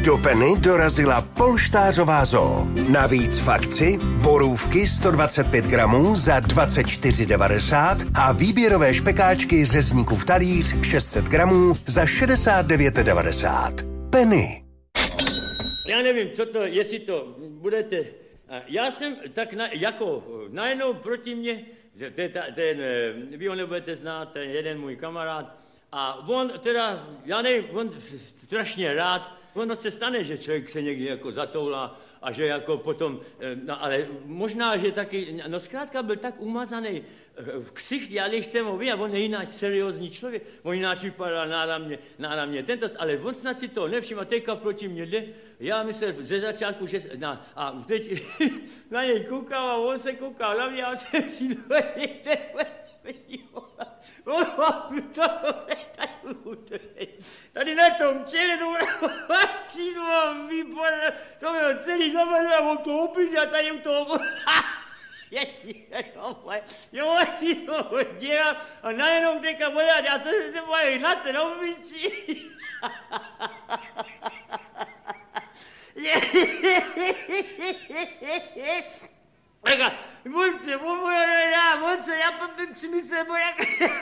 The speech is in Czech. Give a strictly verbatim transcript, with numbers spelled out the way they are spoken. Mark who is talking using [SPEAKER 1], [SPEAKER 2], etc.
[SPEAKER 1] Do Penny dorazila polštářová zoo. Navíc v akci borůvky sto dvacet pět gramů za dvacet čtyři devadesát a výběrové špekáčky řezníkův talíř šest set gramů za šedesát devět devadesát. Penny.
[SPEAKER 2] Já nevím, co to, jestli to budete... Já jsem tak na, jako najednou proti mně, ten, ten, vy ho nebudete znát, ten jeden můj kamarád, a on teda, já nevím, on strašně rád, ono se stane, že člověk se někdy jako zatoulá a že jako potom, no ale možná, že taky, no zkrátka byl tak umazaný v ksicht, já když jsem ho viděl, on je jináč seriózní člověk, on jináč vypadá náramně, náramně tento, ale on snad si to nevšiml a teďka proti mě jde, já myslel ze začátku, že, na, a teď na něj koukal a on se koukal na mě a jsem si někde tady na tom čele, to bylo výborné, to bylo celý zapadl a on to opět a tady u toho... Jo, si to dělal a najednou teďka vodat, já jsem se moje na ten obličí. Moc se, moc se, já si myslím, jak...